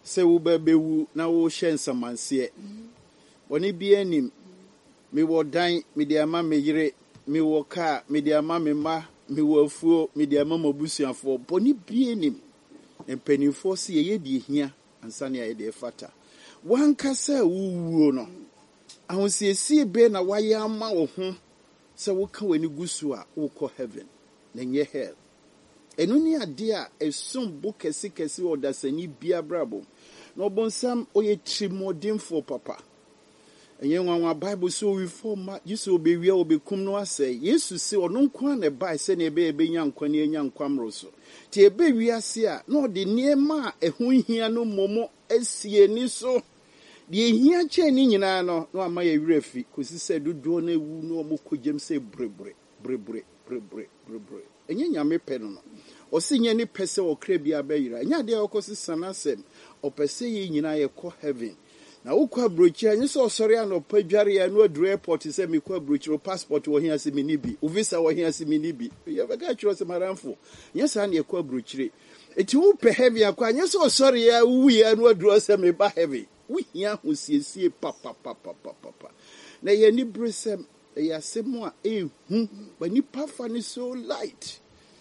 se wo bebewu na wo hyensamanse boni bia nim me wo dan me de ama me yire me wo ka me de ama me ma me wo afuo me de ama mabusuafo boni bia nim empanifo se ye de hia ansa ne ye de fata wanka se wuwuo no ahosiesie be na waye ama wo ho se wo ka wani gusu a wo kɔ heaven na nye hell enu ni ade a esum bu kesi odasani bia brabo no bonsam oye trimodinfo papa enye nwanwa bible so we form yesu obewia obekum no asɛ yesu se ɔno nko na bai sɛ ne ebe nya nkwa ne nya nkwamro so ti ebe wiase a na ɔde niema a ɛho hia no momo asie ni so de hia kyɛ ni nyinaa no na ama yɛ werɛ fi kosi sɛ dodo na ewu no ɔmo kɔgyem sɛ brebre enye nyame pɛ no osi nye ni pese okre bia bayira nya de okosi sanasem opese yi nyina ye kɔ heaven na ukwa brochi anyi so sori an opadware ya no adru airport se me kwa brochi ro passport wo hia se me ni bi visa wo hia se me ni bi ye beka chiro se maramfo nya sa na ye kwa brochi eti wo pe heaven akwa anyi so sori ya wu ya no adru se me ba heaven wo hia ho siesie papa na ye ni bresem ya semo a ehu ba ni pafa ni so light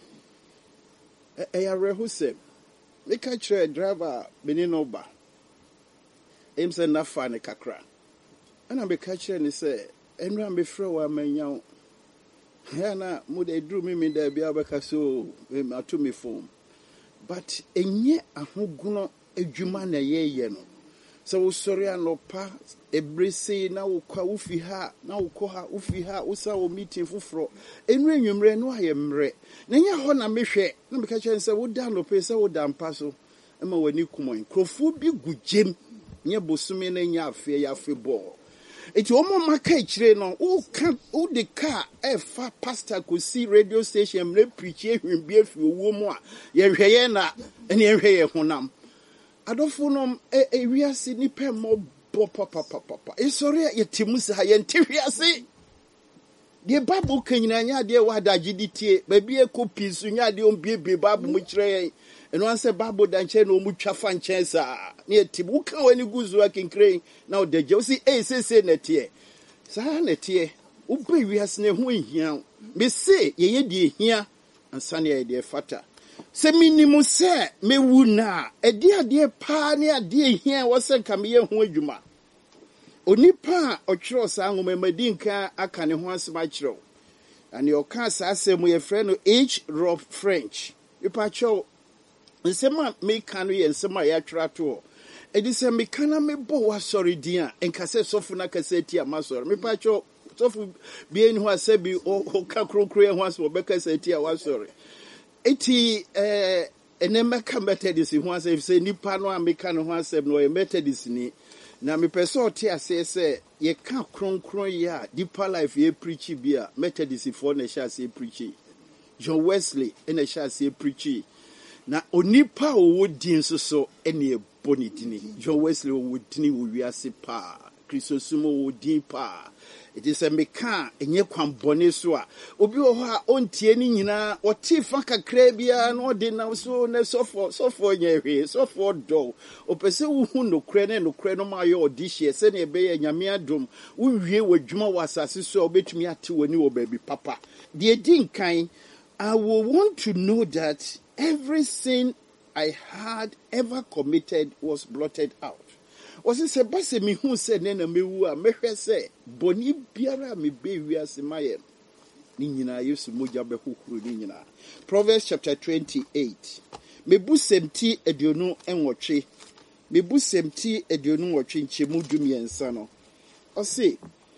Rehusem. Make a trade driver Beninoba. Aims and Nafane Kakra. And I be catching and say, and run before I may young. Hana, would they drew me in the Biabaka so to me form. But in ye a huguno a jumana ye yeno. So sorry and no pa a brisse now ufi ha now koha ufi ha usa meeting fufro and when you ran no I am re nanya hona mehwe na me catch and say wo down no pesa wo dan paso e ma wani kumon krofo bi gugem nye bosume na nya afi ya afi ball eti omo maka ikire no wo kan wo de car e fa pastor ko si radio station mle preach ehwin bi afi owo mu a ye hweye na ene ye hweye honam adofunom wiase ni pe mo bo papa isori yetimusa ye ntiwiase de babu kanyina nya de wada giditie ba bie copy su nya de ombie babu mu kire eno anse babu da nche no mu twafa nche sa ne yetibu ka wani guzu akinkre na o deje o si sese netie sa netie wo be wiase ne ho hia me se ye de hia ansa ne ye de fata se minimu se mewu na ade pa ne ade hia wo se ka me ye ho adwuma onipa ochiro sa nwoma madinka aka ne ho asema chiro ani oka sa asemu ye frɛ no H. Rob French ipa cho nsema me ka no ye nsema ya twra to edi se me kana me bo wa sori dia enka se sofu na kaseti amasori me pa cho sofu bie ni ho asabi o ka krokro ho aso be kaseti a wa sori eti enema ka methodist ho asem se nipa no ameka no ho asem no ye methodist ni na me person oti ase se ye ka kronkron ya deeper life ye preach bia methodist for na sha se preach John Wesley na sha se preach na onipa wo din so ene bonitini John Wesley wo dini wo wiase pa Christosumo wo din pa it is a meka enye kwambone so a obi wo ho a ontie ni nyina oti fa kakra bia na odi na so na sofo nyehwe sofo do opese wo hu nokre no ma yo odi hye se na ebe ya nyame adom wo wie wadwuma wasase so obetumi ate woni wo baby papa de din kan I will want to know that every sin I had ever committed was blotted out. Osi se base mi hu se ne na mewu a mehwe se boni biara me be wiase maye ni nyina Yesu moja be hukuru ni nyina. Proverbs chapter 28 mebu semti aduonu enwotwe mebu semti aduonu nwotwe nchemu dumiensa no osi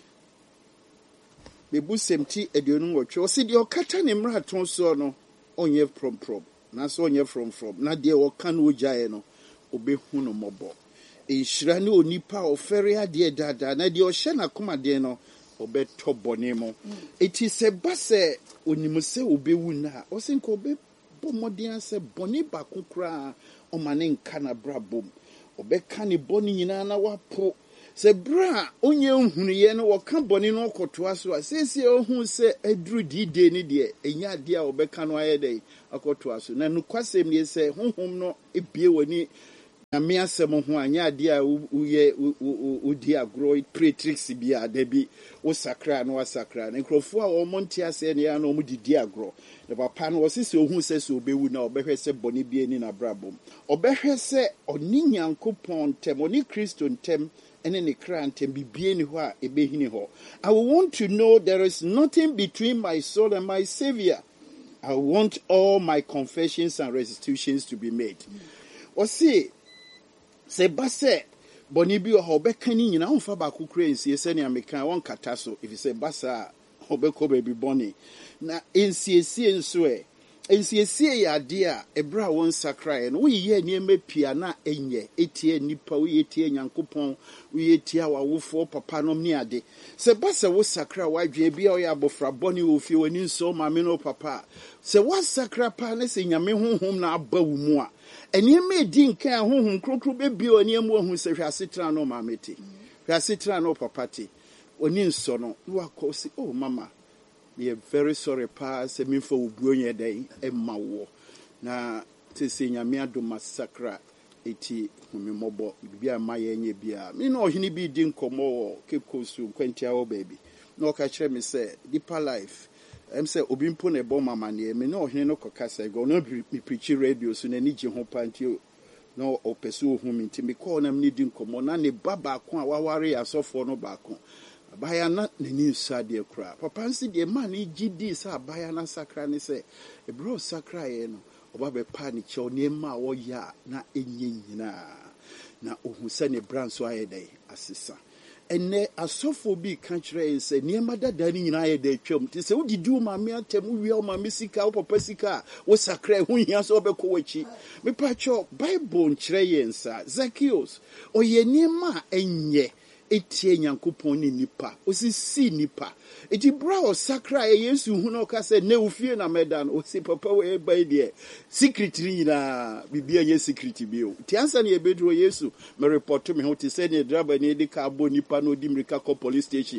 mebu semti aduonu nwotwe osi de okata ne mraton so no onye from na so onye from na de woka no ojae no obehu no mobo inshira ne onipa ofere ade dada na de ohye na koma de no obeto bone mo eti se base onimse obewu na osinko obe bomodin se bone bakokra o mane nka na brabom obeka ne bone nyina na wapo se bra onye nhunu ye no woka bone no okotoa so asese ohun se aduru dide ni de enya ade a obeka no ayede akotoa so na nukwasem ye se honhom no ebie wani na me asɛm ho anya ade a udi agro pretrix bia da bi wo sakra no wasakra na nkrofo a wo monte ase ne ya na wo didi agro na papa no wo sese ohun sese obewu na obehwe se bone bi ani na brabom obehwe se oni Nyankopɔn ntem oni Kristo ntem ene ne kra ntem bibie ni ho a ebehini ho. I want to know there is nothing between my soul and my Savior. I want all my confessions and restitutions to be made. See, se base boni bi o beka ni nyina wo fa ba kokura nsie se ne ameka won kata so if say basa obeko baby boni na nsiesie nso nsiesie ya de a ebra won sakrae no wo ye niema pia na enye etie nipa wo etie Nyankopɔn wo etie awofo papa no ne ade se basa wo sakra wadwe bia o ya abofra boni wo fie wani nso mame no papa se wa sakra pa na se nyame honhom na aba wo mu a eniema edi nkan honhom krokro bebi oniemu ohun se hwasetra no mamete hwasetra no papa te oni nso no wo akosi oh mama we are very sorry pa se mi fo obuo nye dai emma wo na te se nyame adoma sakra eti humimobo bibia ma ye nye bia me no ohini bi di nkomo Cape Coast kwantia wo baby no ka kire me say deeper life say obi mpo na ebo mama ne me no ohini no kokasa go no mi preach radio so na ni je ho pantio no opeso ohun mi nti me call na me di nkomo na ne baba ko a waware asofo no ba ko abaya na nani nsade akura papa nsi de man gidi sa abaya na sakra ne se ebro sakra ye no oba be pa ni che onema wo ya na enye nyina na ohun se ne branso ayedai asesa ene asofo bi ka kire nse niema dada ni nyina ayedai twam ti se wodidi o ma me atem wi o ma me sika o papa sika wo sakra hu hia so obekọ wachi me pa cho bible nkire ye nsa Zacchaeus oye niema enye etie Nyankopɔn ni nipa osisi nipa eti bra o sakra Yesu hu no ka se ne ufie na medan o si papa we ba de secret ni na bibia ye secret bi o ti ansa na ebedro Yesu me report me ho ti se ne driver ne de ka bo nipa no di mrika ko police station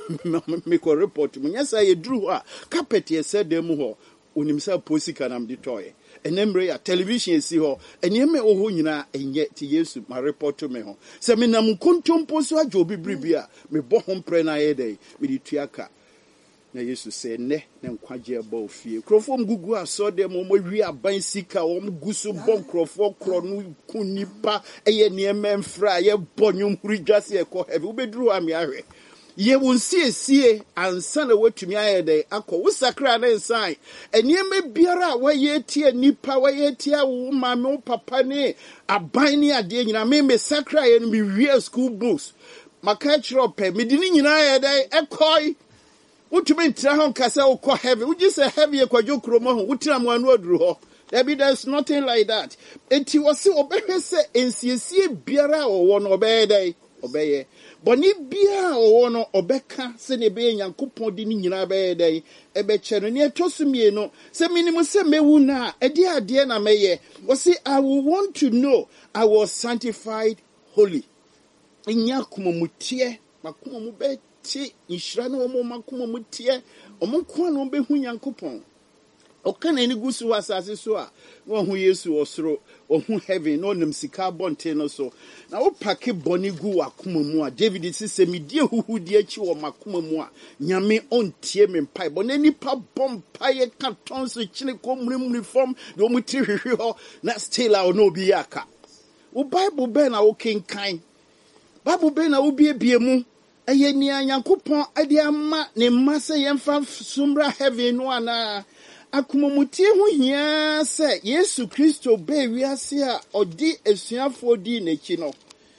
me ko report me nyasa ye dru a carpet ye se dem ho onimsa posika nam di toy enemre ya television esi ho eneme oho nyina enye ti Yesu ma report me ho se me nam kontompo so ajo bibribia me bo ho mpre na ye dai me di tuaka na Yesu se ne nkwaje ba ofie krofo mgugu aso dem mo wi aban sika wo mgusu bon krofo kro no kunipa eye niema mfra ye bonwum huri dwase e ko heavy ubeduru ami ahwe ye wonsiesie ansa na watumi ayede akọ wo sakra na nsan eniema biara wa ye tie nipa wa ye tie wo mame wo papa ne aban ni ade nyina me sakra ye no bi real school books maka chiro pe medini nyina ayede ekoi wotumi ntira ho kasa wo kọ heavy woji se heavy e kwadwo kromo ho wotira mo anu aduru ho there's nothing like that enti wo se obehwe se ensiesie biara wo no obeyede obeye boni bia owo no obeka se ne be Nyankopɔn di ni nyina be dai ebe chere ne etosumie no se minimum se mewu na ade ade na meye wo se I will want to know I was sanctified holy nya komomutie makomo be ti nhira na wo makomo mutie omko na be hu Nyankopɔn okana ni gusu asase so a wo hu Yesu osoro ohun heaven no nam sika bonte no so na wo pake boni gu akoma mu a David sise me die huhu die chi wo makoma mu a nyame ontie me mpai bo na nipa bompai ka tonso chine ko mrimri form de o mutri hwehwe ho na still a no bi aka wo Bible be na wo kenkan Bible be na wo bie mu eye ni Nyankopɔn ade ama ne mase yemfa sumra heaven no ana akomomutie ho hia se Yesu Kristo be wiase a odi esuafo di n'echi no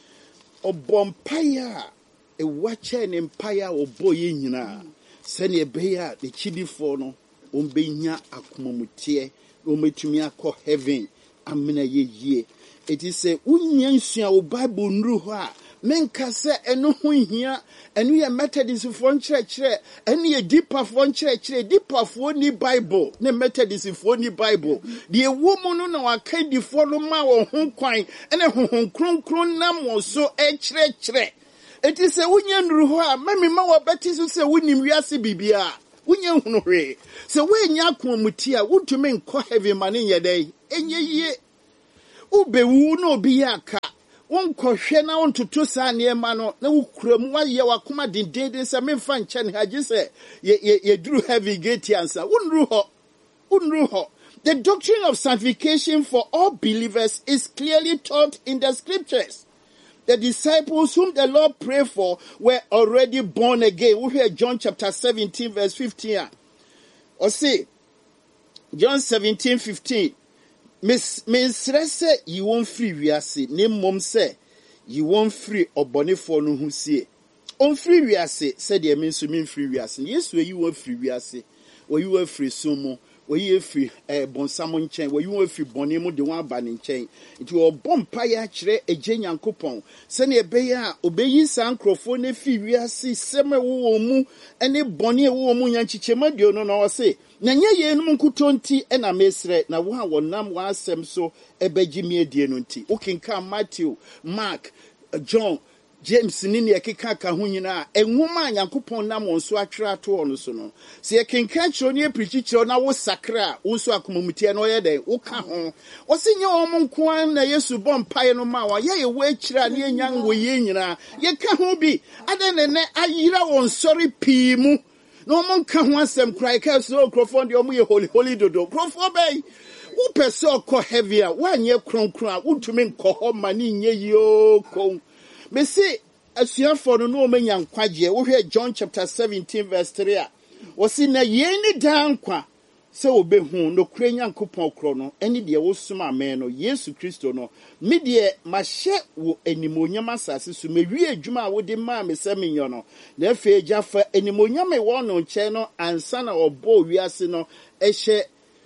obompaya ewache ne mpaya oboye nyina se ne be ya de chidifo no ombenya akomomutie ometumi akọ heaven amena yeye eti se unya nsua o Bible nru ho a menka se eno ho hia eno ye Methodist fo nkyerɛkyerɛ eno ye deeper fo nkyerɛkyerɛ deeper fo ni Bible ne Methodist fo ni Bible de ewomu no na wakadi fo no ma wo ho kwan ene honhon kronkron nam wo so ɛkyerɛkyerɛ eti se unya nru ho a mami ma wo beti so se wonim wiase bibia unya hunu hwe se we nya akomuti a wotumi nkɔ heaven ma ne yɛ dai enye yie Ubewu no biyaka. One koshena on to two mano, no kremwa ye wakuma din some fan chan hajise, ye drew heavy gate answer. Unruho. The doctrine of sanctification for all believers is clearly taught in the scriptures. The disciples whom the Lord prayed for were already born again. We hear John chapter 17 verse 15. Or say, John 17:15. Miss Rese, you won't free wiase. Name mom say, you won't free or bonnet for no who say. On free wiase, said the means to mean free wiase. Yes, where you were free wiase, where you were free sumo, where you were free bonsamon chain, where you were free bonemo de one banning chain. It will bomb paya chere a jenyan coupon. Send a bear, obey san crofone free wiase, seme womu, and a bonnie woman yanchichema, do no say. Nanya ye no nkutonti na mesre na wo wonam wasem so ebegimie die no nti ukenka Matthew, Mark, John, James ni ne keka ka ho nyina enwoma Yankopon nam wonso atwere ato ono so no se ye kenka chiro ne preach chiro na wo sakra wo so akomamutie no ye den wo ka ho wo se nye wo nko an na Yesu bom pae no ma wa ye wo akira ne enyan wo ye nyina ye ka ho bi adene ne ayira won sorry pii mu. No man can want some cry, so crofond your holy dodo. Crofond bay. Who perso co heavier, 1 year crown, would to mean co money ye yo con. Me say, as you have for no man young quadia, we hear John chapter 17, verse 3. Was in a yeni down qua. So be whom no cranian coupon chrono, any dear Osuma man or Yesu Christo no. Media, my share wo animonia masses, so may we a juma would demand me seminono. Therefore, Jaffa animonia may one on channel and son or bow we are sino, eshe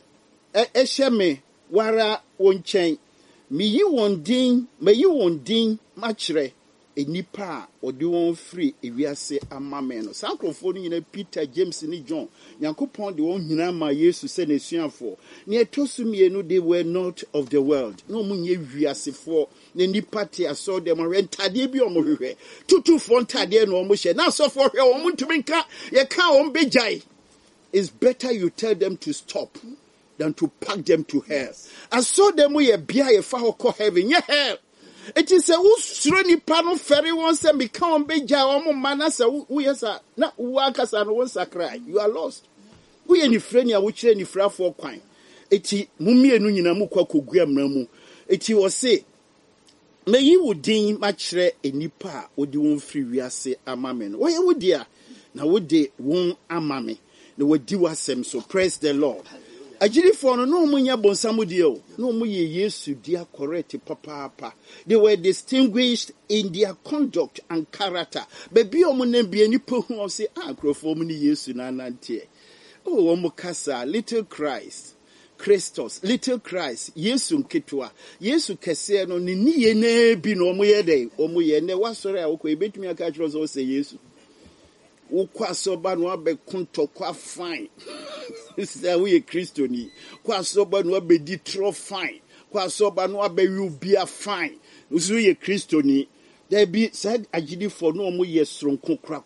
me, wara won't chain. Me you won't ding, may you won't ding, machre. A nipa or do on free if we are say a mamma. Sankophone in a Peter, James, and John. Yankopon the one Hinama used to send a sien for. Near Tosumi, no, they were not of the world. No money we are for. The nipati I saw them and Tadibi or Mohe. Two font Tadia no Moshe. Now, so for your woman to make a cow on Bejai. It's better you tell them to stop than to pack them to hell. I saw them with a beer a foul call heaven. Yeah, hell. It is a usreni pano ferry once and become beja omo manasa we yes na workers and one cry. You are lost. We any friend ya which any fra for kwine. Eti mummy enu nyina mu kwa kogua mramu. Eti was say may you would din machre enipa odi won free wiase amamen. Why would dia na would de won amame. No would do wasem so praise the Lord. Ajiri for no munya bonsamudio, no muye Yesu dia correct papa. They were distinguished in their conduct and character. Baby omunem bi anipo hu say crofo mu ni Yesu na nante. Oh omukasa little Christos, little Christ, Yesu nketwa. Yesu kese no ni niye na bi no omuye den, omuye ne wasore a wokọ ebetumi aka chiro so say Yesu. Ukwa soba no abe kunto kwa fine. Say we Christo ni. Kwa soba no abe ditro fine. Kwa soba no abe you be a fine. Usu ye Christo ni. There be said ajidi for no mo ye stronko kra.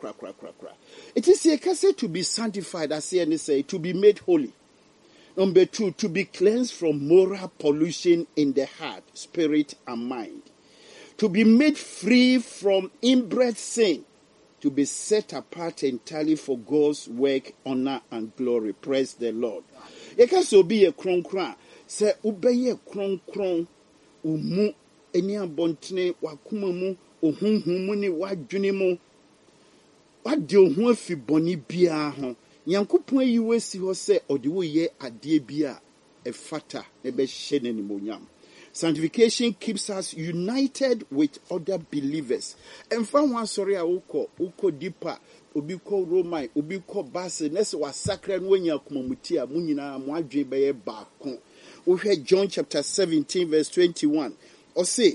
It is a case to be sanctified, as he say, to be made holy. Number 2, to be cleansed from moral pollution in the heart, spirit, and mind. To be made free from inbred sin. To be set apart entirely for God's work, honor, and glory. Praise the Lord. You can so be a kron. Say, ubeye kron. Umu, eni abontine, wakumamu, uhunhumu ni wajunimu. Wadi ohun fi boni biya hon. Yankopon yiwe si ho se, odiwo ye adie biya, efata, nebe shene ni monyam. Sanctification keeps us united with other believers. And from one sorry, uko deeper, ubiko Romai, ubiko Basi, nese wa sacred when ya kumamutia, munina, mwadwe beye bakon. We heard John chapter 17, verse 21. Or say,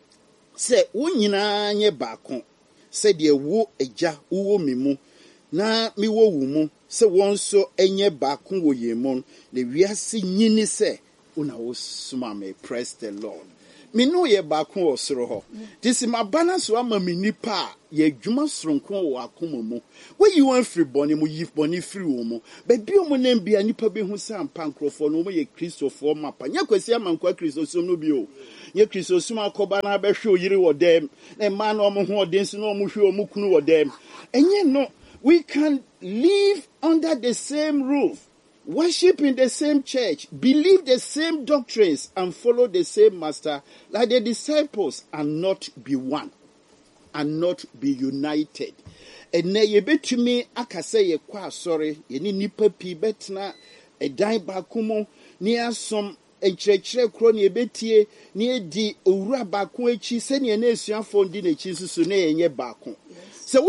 unyina nye bakon. Say de wo eja, uwo mimu. Na miwo wumu. Se wonso enye bakon wo yemon. Ne wiasi nyini se. Una osumame, praise the Lord. me no ye baako wɔ soro hɔ. Disi ma bana so ama me nipa ye dwuma soronko wɔ akoma mu. Wo yi wan free bɔne mu yi bɔne free wo mu. Ba bi o mo na bia nipa be hu sa ampa nkrofo no mo ye Kristofo mapa. Nya kwasi amankwa Kristosum no bi o. Ye Kristosum akoba na be hwe oyire wɔ dem. Na ma na omo ho odensi na omo hwe omo kunu wɔ dem. Enye no, we can live under the same roof. Worship in the same church, believe the same doctrines, and follow the same master, like the disciples, and not be one, and not be united. And now you bet to me, I can say ye kwa sorry, ye ni nipa pi betna, a dime bakumo, near some a church crony betie, near di ura bakuechi, send your nation for dinner Jesus ne and ye bakum. So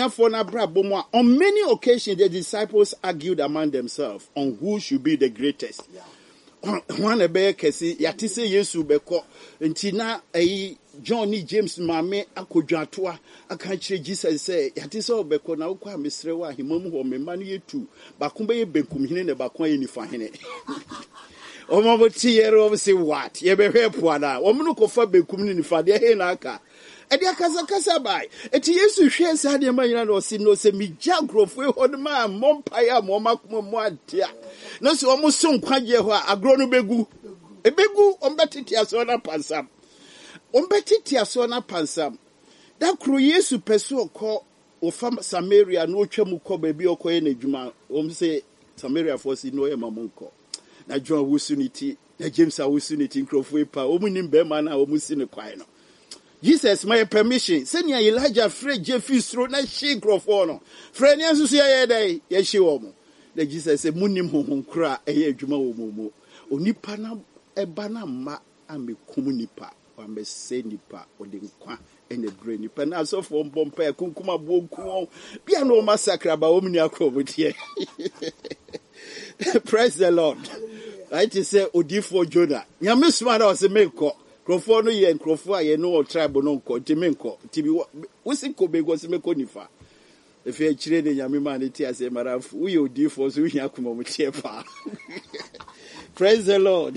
on many occasions, the disciples argued among themselves on who should be the greatest. One a bear kesi yatise Yesu beko ntina Johnny James mame akojatwa akanchire Jesus say yatise obeko na ukwa misrewa himamu ho memanu yetu bakumba ye benkum hine ne bakwa ye nifa hine. Omo tiyero say what ye be hwepo na omuno kofa benkum ni nifa de he na aka. Edi akasa bai. Eti Yesu hwe sa de ma nyina no si no se mi jagrofo e hod ma mompaya mo makoma mo adia. No se omo so nkwaje ho agro no begu. Ebegu ombetiti aso na pansam. Ombetiti aso na pansam. Da kru Yesu peso okọ ofa Samaria no otwa mu kọ ba bi okọ na djuma. Om se Samaria for si no e mamonko. Na John wusuniti, na James wusuniti nkrofo e pa. Omu nimbe ma na omu si ne kwai no. Jesus my permission. Send ya Elijah Fred Jeffrey Stro na she microphone. Fred yansu ya day ye she womo. The Jesus say munim honhom kra eye adwuma wo mu. Onipa na eba na ma ame komunipa. Wa me se nipa ode nkwa ene bre nipa na so for bompa kunkuma bonku. Bia no massacre ba wo mni akobotie. Praise the Lord. Right to say Odifo Jonah. Nyame suma na o se meko. Krofo no ye nkrofo a ye no tribe no nko timenko tibi wosi ko be go se meko nifa efi a chire de nyame ma ne ti ase marafu wo ye odifo so hia akoma mo tie pa. Praise the Lord.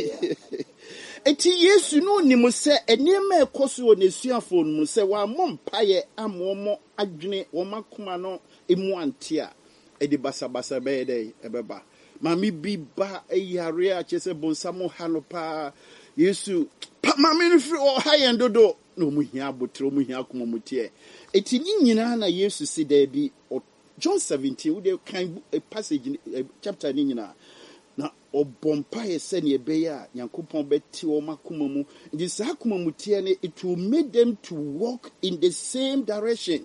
Eti Yesu no ni mo se enema ekoso wo nesuafo no mo se wa mompaye amomo adwene wo makoma no emu ante a edi basabasa be dey ebeba mami bi ba eyare a chese bonsamo hanopa Yesu mami no firi o hayen dodo no mu hia abotre mu hia akoma mutie eti nyina na Yesu si da bi John 17 we dey kan passage chapter ni nyina na obompa yese ne ebe ya Yankopon beti o makoma mu ndi sa akoma mutie ne it will make them to walk in the same direction,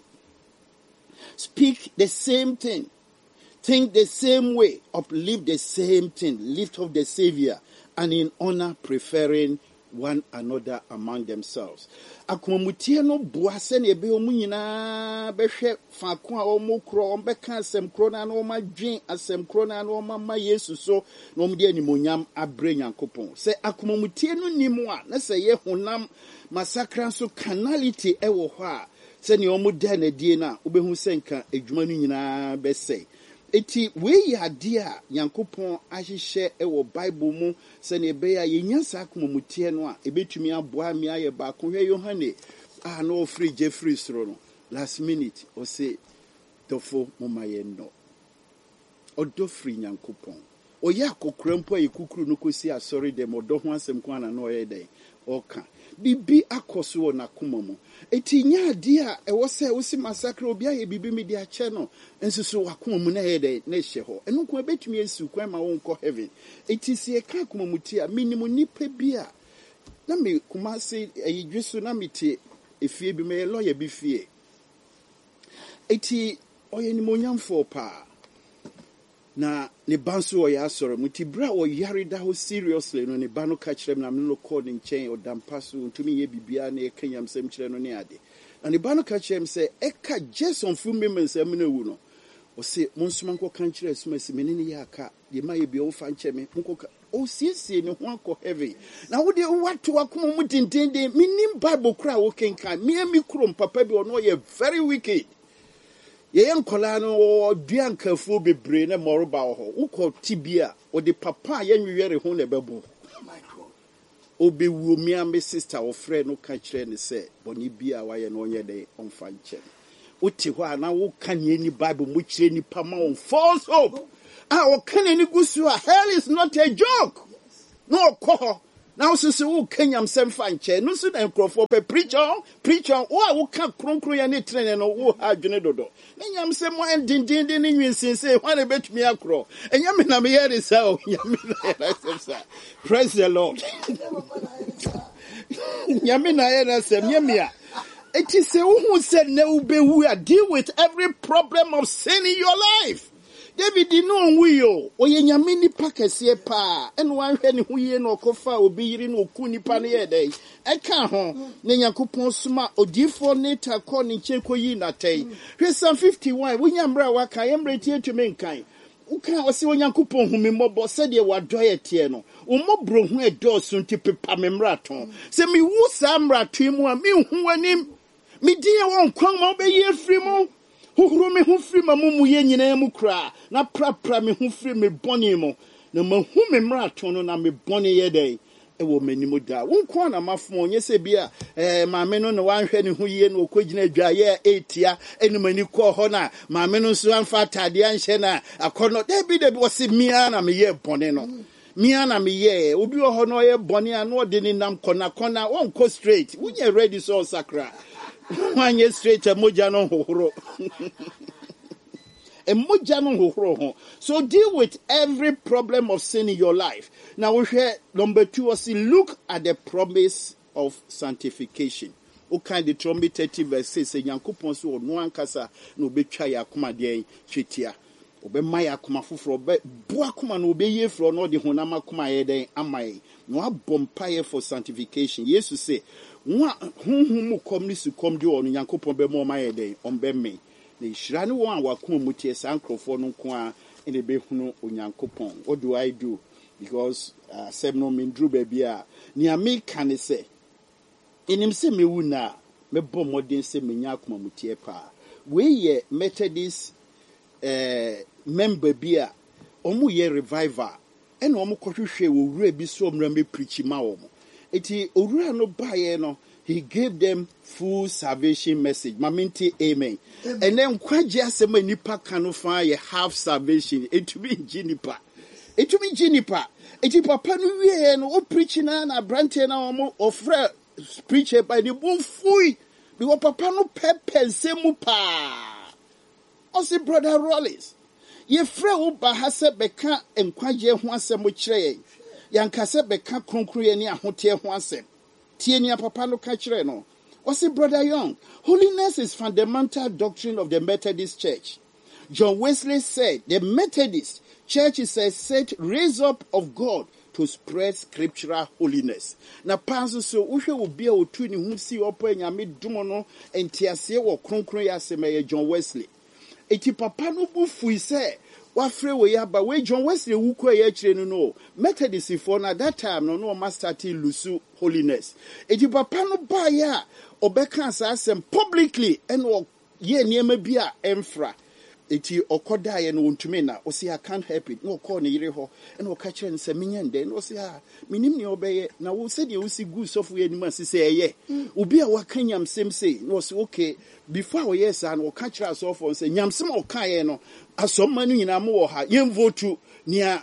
speak the same thing, think the same way, uplift the same thing, lift up the Savior, and in honor preferring one another among themselves. Akomutie no boase na ebe omu nyina behwe faako a omu kro ombeka asem kro na no madwen asem kro na no mama Yesu so na omde animonyam abre Nyankopon. Se akomutie no nimu a na se ye honam masakra so carnality ewo ho a se ne omu da na die na obehu se nka adwuma no nyina bese. Eti we ya dia Nyankopon ahihye ewo Bible mu se ne be ya yenya sakomutie no a ebetumi aboa mi aye ba ko hwe Yohane no free Jeffrey Sro no last minute o say tofo momaye no odo free Nyankopon o ya kokura mpo ayekukuru no kosi asori dem odo ho asem ko ana no ye den oka bibi akoso wo nakoma mu eti nya dia e wo se wo si massacre obi aye bibi me dia che no ensusu wakoma mu na ye den na hye ho eno ko betumi esu kwan ma wo nko heaven eti si e ka akoma mu ti a minimum nipa bi a na me kuma se ayidwiso na mete efie bi me lawyer bi fie eti oye ni monyamfo pa na ne banso o ya soro muti bra o yare da ho seriously no ne ba no ka kire na me no call ne nchen o dampaso ntumi ye bibia na e kanyam sem kire no ne ade na ne ba no ka kire me se e ka Jason fu me mensem na wu no o se monsuma nko kan kire asuma si menene ya aka de ma ye bi o fa nche me nko o siesie ne ho akọ heavy na wo de wato akoma mu dindinde minim Bible kura wo kenkan mi krom papa bi ono ye very wicked. Ye nkola no duan kafuo bebre na moroba ho ukọ tibia o de papa ye nwere ho na bebo. Obi wumia me sister or friend no catch and say, Bonibia, why and on your day on fine check. Utiwa na wo can any Bible which any pama on false hope. Our can any gusua hell is not a joke. No call. Now since who Kenyam sem fine chair, no soon and crop for preacher, who can't crunkry any train and who had Junedo. Then yam sem one din in say, why bet me a crow. And Yamina me here is so Yamina. Praise the Lord. Yamina said, Yamia. It is who said no be we are deal with every problem of sin in your life. David did know we o ye nyamini pakese pa and one hwe ne ho ye no kofa obi yiri no kuni pa ne ye dey e ka ho ne Nyankopon suma odifo ne takọ ne cheko yi na tai hwe Psalm 51 we nyamra wa ka yemre tie to me nkan uka o se Nyankopon hu me mobo se de wadoye tie no o mobro hu e do so nti pepa me mraton se mi wu sa mraton mu a mi hu anim mi die won kwan mo be ye free mo Who me who free my mumu yen mukra, na pra me who free me bonimo, no ma who me marathon na me bonny ye day, a woman muda. Won't corner my phone, yes, a beer, my men on the one head who ye no quidna dry 8 year, and when you call honor, my men on Suan Fata, the Anshena, a corner, there be the was Miana me ye boneno. Miana me ye, Ubi honor bonny and no didn't nam corner, won't go straight. When you ready so sacra. One year straight a mojano horo. A mojano horo. So deal with every problem of sin in your life. Now we hear number 2 was look at the promise of sanctification. Okay, the Deuteronomy 30 verse 6 say Nyankopon so no ankasa no betwa ya akoma de twetia. Obe maya akoma foforo be bo akoma no obe ye fro no de honam akoma ye den amai. No abompaye for sanctification. Jesus say who come this to come do on Yankopon be more my day on be me. The Shrani one wa come mutie sankro for no kwa in the behuno on Yankopon. What do I do? Because no mean drew baby near me can say. In him say me wuna me bomb modern say me yakuma mutie pa. We ye Methodist member bia omu ye revival. And omu kohwehwe wo wura bi so mra me preach ma wo. Eti owura no baye no he gave them full salvation message. Maminti amen. And then kwaje asema nipa kanu fa ye half salvation. Etumi jinipa. Etumi jinipa. Eti papa no wie no o preach na brante na omo ofre preacher by the bon fui. Because papa no pepe semu pa. Osi brother Rollins. Ye frɛ wo ba ha sɛ bɛka nkwaje ho asɛm kyerɛ yankasɛ bɛka kronkroye ne ahote ho asɛm tie nia papa no ka kyerɛ no wɔse brother Young, holiness is fundamental doctrine of the Methodist Church. John Wesley said the Methodist Church is a set raised up of God to spread scriptural holiness. Na panso so wohwɛ obi a otu ne ho si opo nyame dum no entiase wɔ kronkroye asɛm ɛyɛ John Wesley. Eti papa no bufu say wafre we ya ba we John Wesley wuko ya kire no Methodist for na that time no master ti lusu holiness. Eti papa no ba ya obeka asem publicly and ye niema bi a emfra. Eti okoda ye no ntumi na o say I can't help it. No call ne yire ho and o ka kire nse menyende no say minim ne obeye na wo se de wo si gu sofu ye nimu asise eye. Obi a wakanyam sem say no say okay before we yes and we catch us off and say nyamsem o kan ye no asomma no nyina mo wo ha yem votu nia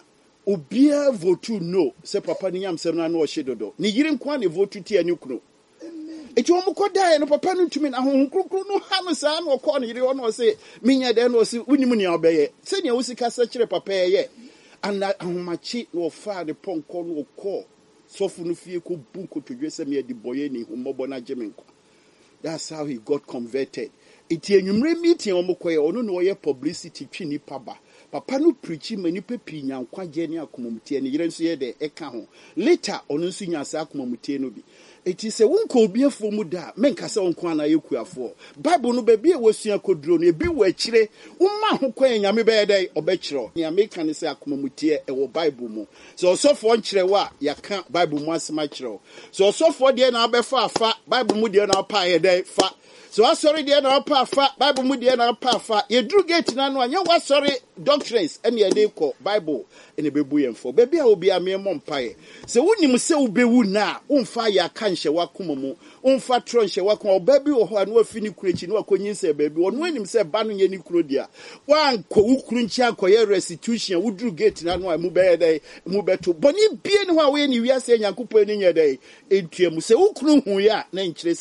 obia votu no say papa ni nyamsem na no o hyedodo ni yire nkwa ne votu ti ani kunu eti omo koda no papa no ntumi na ho krokro no ha no sa no ko no yire no say minya de no say unimu ne obeye se ne wo sika sa kire papa ye ana ahomachi no fa de ponko no ko sofu no fie ko bunko to dwese me di boye ni homobo na jemenko. That's how he got converted. Iti enyumre meeting omokoye ono no ye publicity twini paba. Papa no preaching many pepi nyankwaje ne akomomtie ne yire nso ye de eka ho. Later ono nso nyasa akomomtie no bi. It is a wonko be for muda, menkasa unkwana yukuafo. Bible no baby was your codrone, be wechre, uma who queen yami bede or betro. Ya make an say akumutie e Bible mo. So for chrewa, ya can't Bible once matchro. So for the na be fa Bible mudia na pa day fa. So I sorry dear na pa Bible mudia na pa fa. Ye drew gate na no anya was sorry doctrines and ye dey call Bible in a baby for baby I will be a mere mompaye. So when you say be wu na umfa ya kanhye wakomo umfa tronhye wakomo baby wo ho anu afini kurechi no akonyin say baby won when him say ba no ye ni kuro dia wan ko ukuru nchi akoye restitution wo drew gate na no amu be dey mu beto boni bie ni ho a we ni wiase nyankopon ni nye dey entuamu say ukuru hu ya na nkyire